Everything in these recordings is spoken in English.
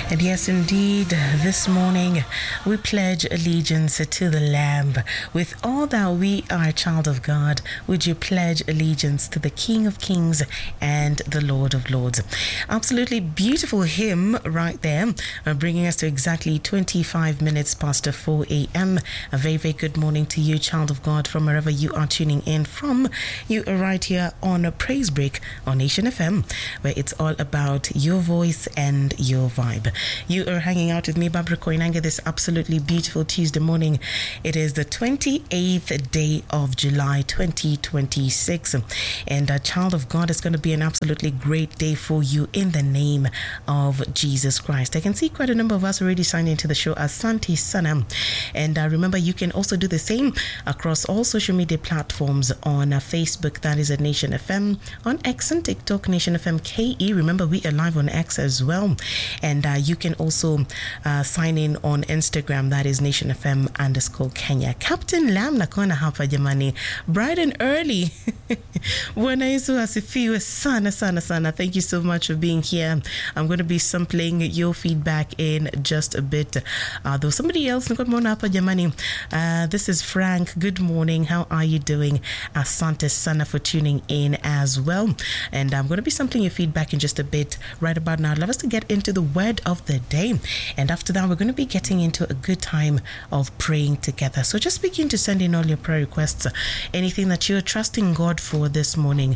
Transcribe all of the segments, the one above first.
And yes, indeed, this morning we pledge allegiance to the Lamb. With all that we are a child of God, would you pledge allegiance to the King of Kings and the Lord of Lords? Absolutely beautiful hymn right there, bringing us to exactly 25 minutes past 4 a.m. A very, very good morning to you, child of God, from wherever you are tuning in from. You are right here on a Praise Break on Nation FM, where it's all about your voice and your vibe. You are hanging out with me, Barbara Koinange, this absolutely beautiful Tuesday morning. It is the 28th day of July 2026, and a child of God, is going to be an absolutely great day for you in the name of Jesus Christ. I can see quite a number of us already signed into the show as Santi Sana, and remember, you can also do the same across all social media platforms. On Facebook, that is at Nation FM, on X and TikTok, Nation FM KE. Remember, we are live on X as well, and you can also sign in on Instagram, that is Nation FM _Kenya. Captain Lam nakona hapa jamani, bright and early. Bwana Yesu asifiwe sana sana sana. Thank you so much for being here. I'm going to be sampling your feedback in just a bit. Though somebody else nakona hapa jamani. This is Frank. Good morning. How are you doing? Asante sana for tuning in as well. And I'm going to be sampling your feedback in just a bit. Right about now, I'd love us to get into the word of the day, and after that we're going to be getting into a good time of praying together. So just begin to send in all your prayer requests, anything that you're trusting God for this morning.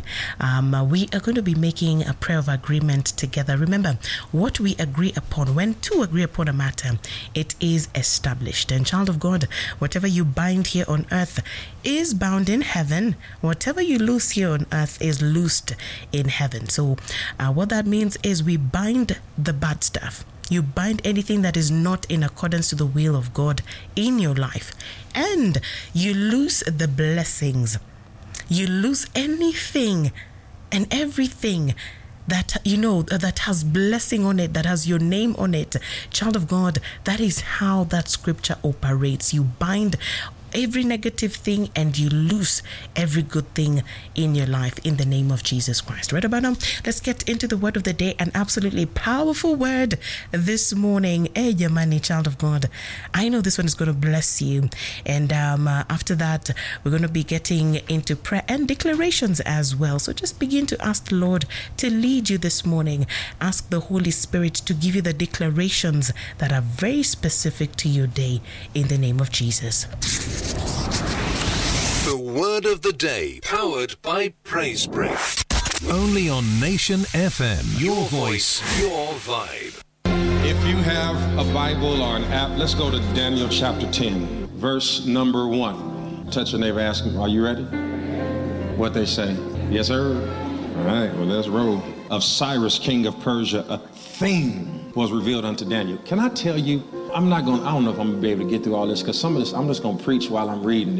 We are going to be making a prayer of agreement together. Remember, what we agree upon, when two agree upon a matter, it is established. And child of God, whatever you bind here on earth is bound in heaven. Whatever you loose here on earth is loosed in heaven. So what that means is we bind the bad stuff. You bind anything that is not in accordance to the will of God in your life, and you loose the blessings. You loose anything and everything that that has blessing on it, that has your name on it. Child of God, that is how that scripture operates. You bind every negative thing and you loose every good thing in your life in the name of Jesus Christ. Right about now, let's get into the word of the day. An absolutely powerful word this morning. Hey, Yamani, child of God, I know this one is going to bless you. And after that, we're going to be getting into prayer and declarations as well. So just begin to ask the Lord to lead you this morning. Ask the Holy Spirit to give you the declarations that are very specific to your day in the name of Jesus. The word of the day, powered by Praise Break. Only on Nation FM. Your voice, your vibe. If you have a Bible or an app, let's go to Daniel chapter 10, verse number 1. Touch your neighbor, ask him, are you ready? What they say? Yes, sir. All right, well, let's roll. Of Cyrus, king of Persia, a thing was revealed unto Daniel. Can I tell you, I don't know if I'm going to be able to get through all this, because some of this, I'm just going to preach while I'm reading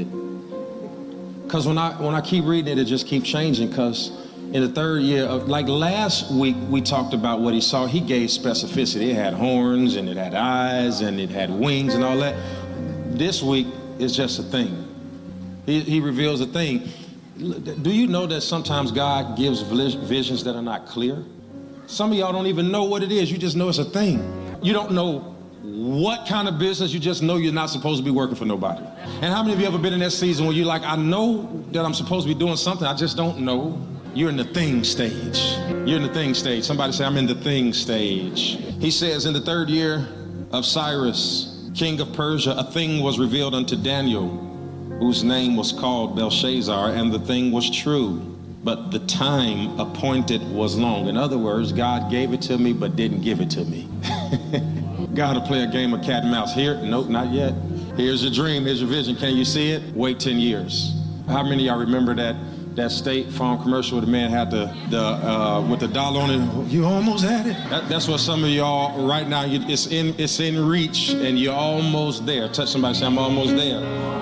it. Because when I keep reading it, it just keeps changing. Because in the third year, like last week, we talked about what he saw. He gave specificity. It had horns, and it had eyes, and it had wings, and all that. This week is just a thing. He reveals a thing. Do you know that sometimes God gives visions that are not clear? Some of y'all don't even know what it is. You just know it's a thing. You don't know what kind of business, you just know you're not supposed to be working for nobody. And how many of you ever been in that season where you're like, I know that I'm supposed to be doing something, I just don't know? You're in the thing stage. You're in the thing stage. Somebody say, I'm in the thing stage. He says, in the third year of Cyrus, king of Persia, a thing was revealed unto Daniel, whose name was called Belshazzar, and the thing was true, but the time appointed was long. In other words, God gave it to me, but didn't give it to me. God will play a game of cat and mouse. Here? Nope, not yet. Here's your dream, here's your vision. Can you see it? Wait 10 years. How many of y'all remember that State Farm commercial where the man had the with the dollar on it? You almost had it. That's what some of y'all right now, it's in reach and you're almost there. Touch somebody, say, I'm almost there.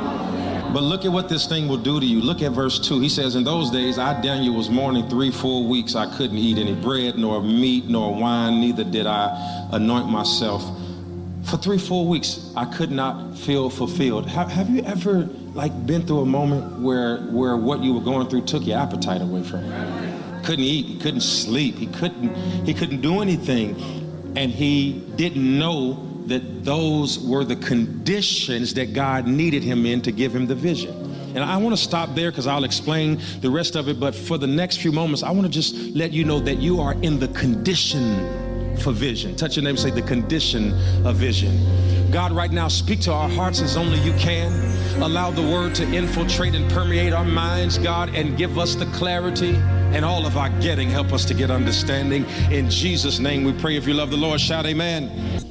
But look at what this thing will do to you. Look at verse 2. He says, in those days, I, Daniel, was mourning 3-4 weeks. I couldn't eat any bread, nor meat, nor wine. Neither did I anoint myself. For 3-4 weeks, I could not feel fulfilled. Have you ever been through a moment where what you were going through took your appetite away from you? Couldn't eat, he couldn't sleep, he couldn't do anything. And he didn't know that those were the conditions that God needed him in to give him the vision. And I want to stop there because I'll explain the rest of it. But for the next few moments, I want to just let you know that you are in the condition for vision. Touch your neighbor and say, the condition of vision. God, right now, speak to our hearts as only you can. Allow the word to infiltrate and permeate our minds, God, and give us the clarity. And all of our getting, help us to get understanding. In Jesus' name we pray. If you love the Lord, shout amen.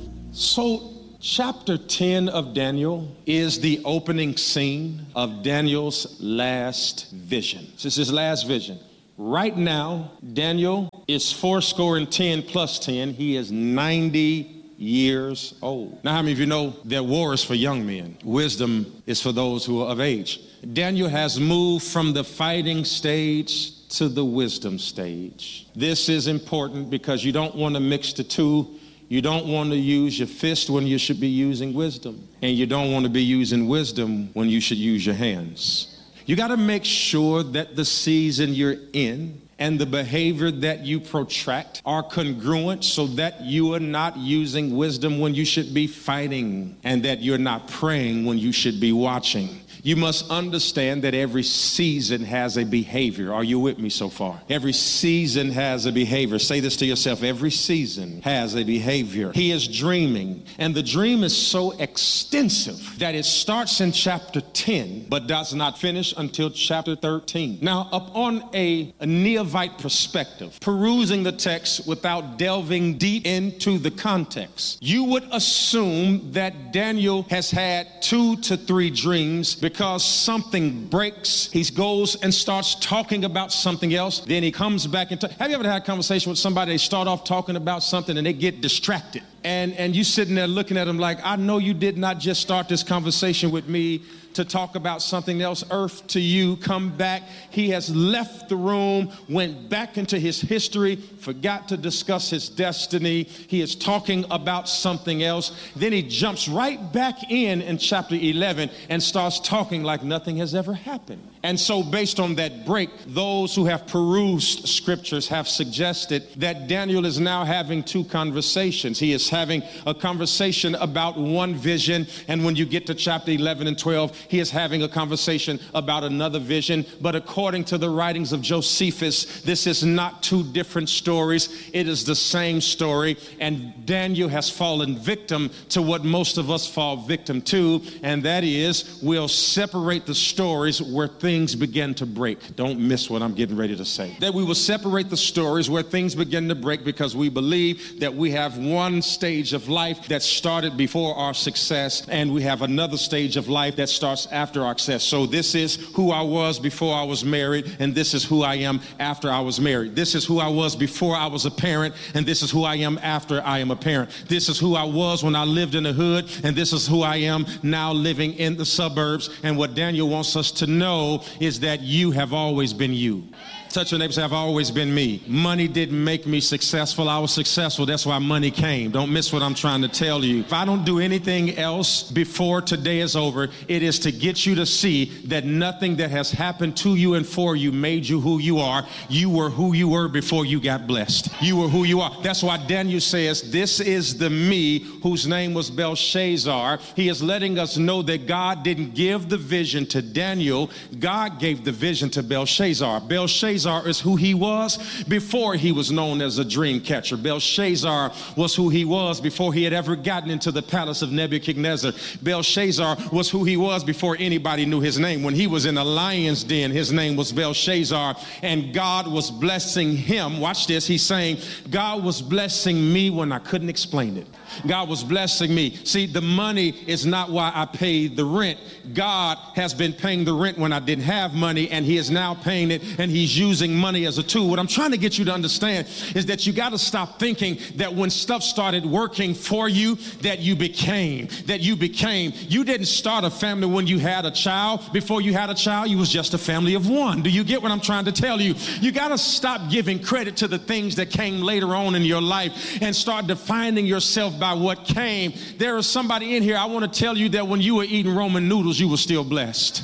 So chapter 10 of Daniel is the opening scene of Daniel's last vision. This is his last vision. Right now, Daniel is 10 plus 10. He is 90 years old. Now, how many of you know that war is for young men? Wisdom is for those who are of age. Daniel has moved from the fighting stage to the wisdom stage. This is important because you don't want to mix the two. You don't want to use your fist when you should be using wisdom. And you don't want to be using wisdom when you should use your hands. You got to make sure that the season you're in and the behavior that you protract are congruent so that you are not using wisdom when you should be fighting and that you're not praying when you should be watching. You must understand that every season has a behavior. Are you with me so far? Every season has a behavior. Say this to yourself. Every season has a behavior. He is dreaming, and the dream is so extensive that it starts in chapter 10, but does not finish until chapter 13. Now, upon a neophyte perspective, perusing the text without delving deep into the context, you would assume that Daniel has had 2 to 3 dreams because something breaks. He goes and starts talking about something else. Then he comes back and have you ever had a conversation with somebody? They start off talking about something and they get distracted. And you sitting there looking at them like, I know you did not just start this conversation with me to talk about something else. Earth to you, come back. He has left the room, went back into his history, forgot to discuss his destiny. He is talking about something else. Then he jumps right back in chapter 11 and starts talking like nothing has ever happened. And so based on that break, those who have perused scriptures have suggested that Daniel is now having 2 conversations. He is having a conversation about one vision, and when you get to chapter 11 and 12, he is having a conversation about another vision. But according to the writings of Josephus, this is not 2 different stories. It is the same story, and Daniel has fallen victim to what most of us fall victim to, and that is we'll separate the stories where things begin to break. Don't miss what I'm getting ready to say. That we will separate the stories where things begin to break because we believe that we have one stage of life that started before our success, and we have another stage of life that starts after our success. So this is who I was before I was married, and this is who I am after I was married. This is who I was before I was a parent, and this is who I am after I am a parent. This is who I was when I lived in the hood, and this is who I am now living in the suburbs. And what Daniel wants us to know is that you have always been you. Touch your neighbor and say, I've always been me. Money didn't make me successful. I was successful. That's why money came. Don't miss what I'm trying to tell you. If I don't do anything else before today is over, it is to get you to see that nothing that has happened to you and for you made you who you are. You were who you were before you got blessed. You were who you are. That's why Daniel says, this is the me whose name was Belshazzar. He is letting us know that God didn't give the vision to Daniel. God gave the vision to Belshazzar. Belshazzar is who he was before he was known as a dream catcher. Belshazzar was who he was before he had ever gotten into the palace of Nebuchadnezzar. Belshazzar was who he was before anybody knew his name. When he was in a lion's den, his name was Belshazzar, and God was blessing him. Watch this. He's saying, God was blessing me when I couldn't explain it. God was blessing me. See, the money is not why I paid the rent. God has been paying the rent when I didn't have money, and he is now paying it, and he's using money as a tool. What I'm trying to get you to understand is that you got to stop thinking that when stuff started working for you, that you became. You didn't start a family when you had a child. Before you had a child, you was just a family of one. Do you get what I'm trying to tell you? You got to stop giving credit to the things that came later on in your life and start defining yourself by what came. There is somebody in here, I want to tell you that when you were eating Roman noodles, you were still blessed.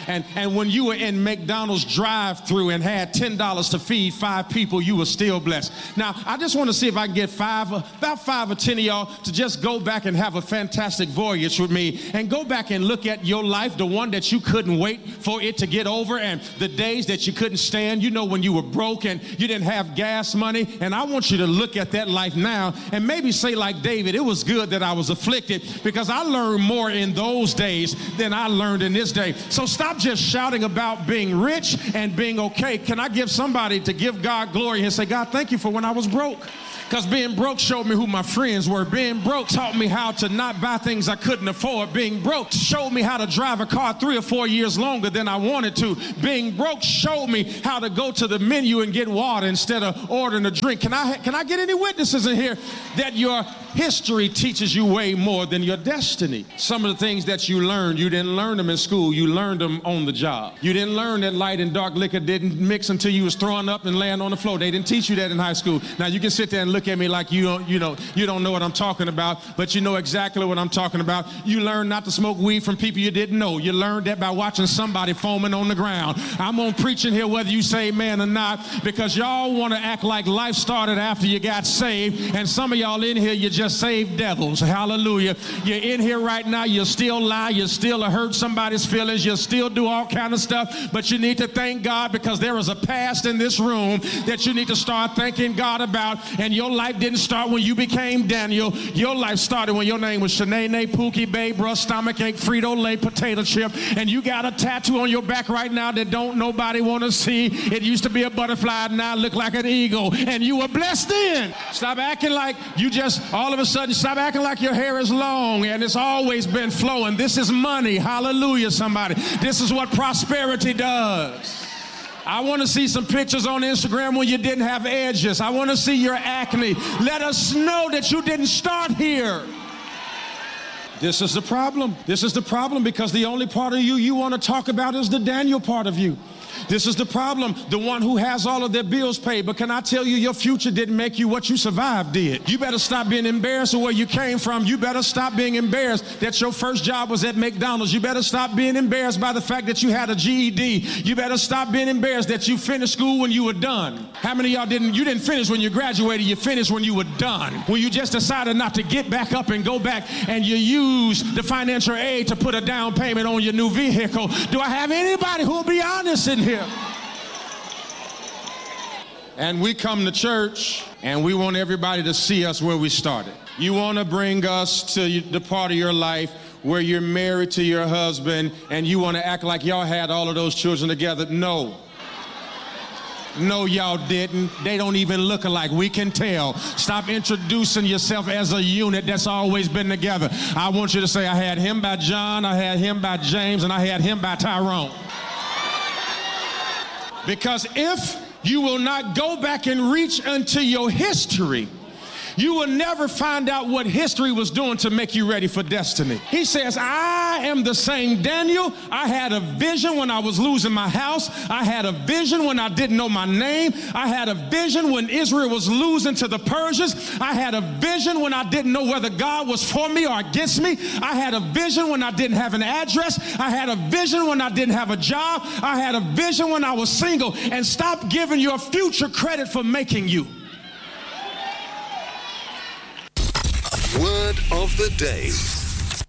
And when you were in McDonald's drive-thru and had $10 to feed 5 people, you were still blessed. Now, I just want to see if I can get about 5 or 10 of y'all to just go back and have a fantastic voyage with me and go back and look at your life, the one that you couldn't wait for it to get over, and the days that you couldn't stand, when you were broke and you didn't have gas money. And I want you to look at that life now and maybe say like David, it was good that I was afflicted because I learned more in those days than I learned in this day. So stop just shouting about being rich and being okay. Can I give somebody to give God glory and say, God, thank you for when I was broke? Because being broke showed me who my friends were. Being broke taught me how to not buy things I couldn't afford. Being broke showed me how to drive a car 3 or 4 years longer than I wanted to. Being broke showed me how to go to the menu and get water instead of ordering a drink. Can I get any witnesses in here that your history teaches you way more than your destiny? Some of the things that you learned, you didn't learn them in school. You learned them on the job. You didn't learn that light and dark liquor didn't mix until you was throwing up and laying on the floor. They didn't teach you that in high school. Now you can sit there and look at me like you don't know what I'm talking about, but you know exactly what I'm talking about. You learned not to smoke weed from people you didn't know. You learned that by watching somebody foaming on the ground. I'm on preaching here whether you say amen or not, because y'all want to act like life started after you got saved, and some of y'all in here, you just saved devils. Hallelujah. You're in here right now, you still lie, you still hurt somebody's feelings, you still do all kind of stuff, but you need to thank God because there is a past in this room that you need to start thanking God about. And your life didn't start when you became Daniel. Your life started when your name was Shanae, Pookie, Babe, Russ, Stomachache, Frito-Lay, Potato Chip, and you got a tattoo on your back right now that don't nobody want to see. It used to be a butterfly, now look like an eagle, and you were blessed then. Stop acting like you just all of a sudden, stop acting like your hair is long and it's always been flowing. This is money. Hallelujah, somebody. This is what prosperity does. I want to see some pictures on Instagram when you didn't have edges. I want to see your acne. Let us know that you didn't start here. This is the problem. This is the problem because the only part of you want to talk about is the Daniel part of you. This is the problem, the one who has all of their bills paid. But can I tell you, your future didn't make you what you survived did. You better stop being embarrassed of where you came from. You better stop being embarrassed that your first job was at McDonald's. You better stop being embarrassed by the fact that you had a GED. You better stop being embarrassed that you finished school when you were done. How many of y'all you didn't finish when you graduated, you finished when you were done. When you just decided not to get back up and go back and you used the financial aid to put a down payment on your new vehicle. Do I have anybody who will be honest in here? And we come to church and we want everybody to see us where we started. You want to bring us to the part of your life where you're married to your husband and you want to act like y'all had all of those children together. No, y'all didn't. They don't even look alike. We can tell. Stop introducing yourself as a unit that's always been together. I want you to say, I had him by John, I had him by James, and I had him by Tyrone. Because if you will not go back and reach into your history, you will never find out what history was doing to make you ready for destiny. He says, I am the same Daniel. I had a vision when I was losing my house. I had a vision when I didn't know my name. I had a vision when Israel was losing to the Persians. I had a vision when I didn't know whether God was for me or against me. I had a vision when I didn't have an address. I had a vision when I didn't have a job. I had a vision when I was single. And stop giving your future credit for making you. Word of the day.